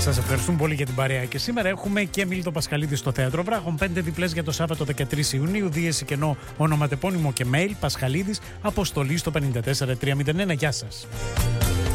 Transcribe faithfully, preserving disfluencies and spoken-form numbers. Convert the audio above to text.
Σας ευχαριστούμε πολύ για την παρέα. Και σήμερα έχουμε και Μίλτο Πασχαλίδη στο Θέατρο Βράχων. Πέντε διπλές για το Σάββατο δεκατρείς Ιουνίου. Δίεση κενό ονοματεπώνυμο και mail. Πασχαλίδης, αποστολή στο πέντε τέσσερα τρία μηδέν ένα. Γεια σας.